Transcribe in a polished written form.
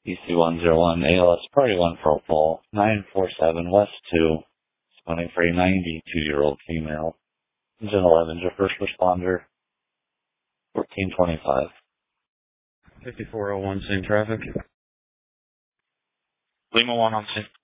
EC101 ALS Party 1 Propol 947 West 2, responding for a 92-year-old female. Engine 11, your first responder, 1425. 5401, same traffic. Lima 1 on scene.